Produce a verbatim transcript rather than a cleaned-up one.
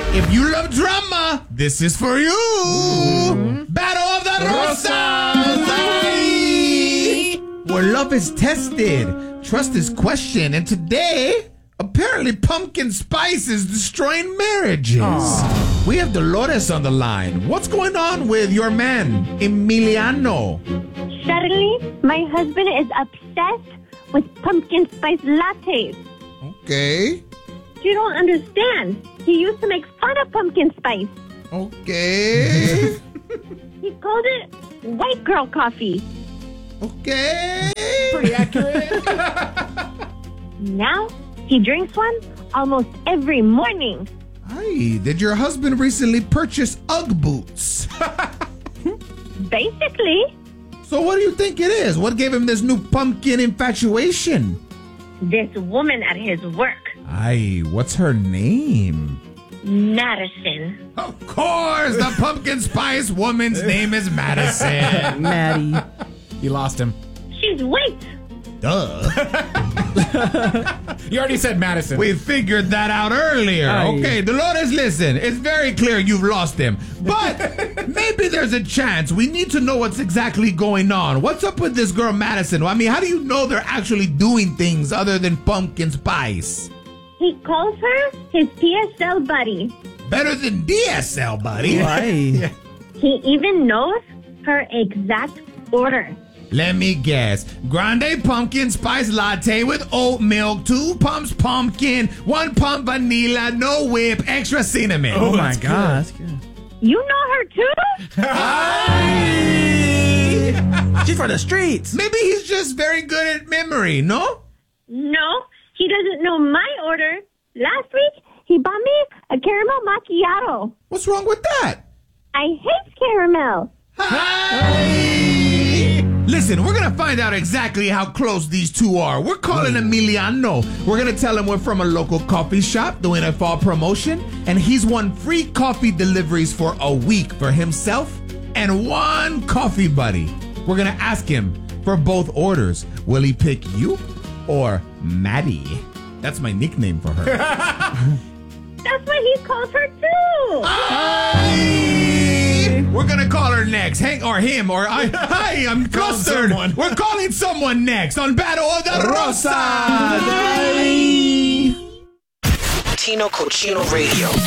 If you love drama, this is for you. Mm-hmm. Battle of the Rosas. Where love is tested, trust is questioned, and today, apparently pumpkin spice is destroying marriages. Aww. We have Dolores on the line. What's going on with your man, Emiliano? Suddenly, my husband is obsessed with pumpkin spice lattes. Okay. You don't understand. He used to make fun of pumpkin spice. Okay. He called it white girl coffee. Okay. Pretty accurate. Now, he drinks one almost every morning. Hey, did your husband recently purchase Ugg boots? Basically. So what do you think it is? What gave him this new pumpkin infatuation? This woman at his work. Aye, what's her name? Madison. Of course, the pumpkin spice woman's name is Madison. Maddie. You lost him. She's white. Duh. You already said Madison. We figured that out earlier. Aye. Okay, Dolores, listen. It's very clear you've lost him. But maybe there's a chance. We need to know what's exactly going on. What's up with this girl, Madison? I mean, how do you know they're actually doing things other than pumpkin spice? He calls her his P S L buddy. Better than D S L, buddy. Why? He even knows her exact order. Let me guess. Grande pumpkin spice latte with oat milk, two pumps pumpkin, one pump vanilla, no whip, extra cinnamon. Oh, my God. That's good. You know her too? She's for the streets. Maybe he's just very good at memory, no? No, he doesn't know my order. Last week, he bought me a caramel macchiato. What's wrong with that? I hate caramel. Hi! Listen, we're going to find out exactly how close these two are. We're calling Emiliano. We're going to tell him we're from a local coffee shop doing a fall promotion, and he's won free coffee deliveries for a week for himself and one coffee buddy. We're going to ask him for both orders. Will he pick you or Maddie? That's my nickname for her. That's what he calls her too. Aye. We're gonna call her next. Hang or him or I. Hi, I'm Custard. Someone. We're calling someone next on Battle of the Rosas. Tino Cochino Radio.